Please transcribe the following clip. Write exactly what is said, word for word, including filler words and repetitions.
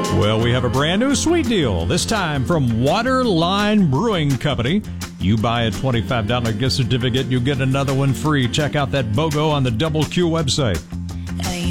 Well, we have a brand new sweet deal, this time from Waterline Brewing Company. You buy a twenty-five dollars gift certificate, you get another one free. Check out that BOGO on the Double Q website.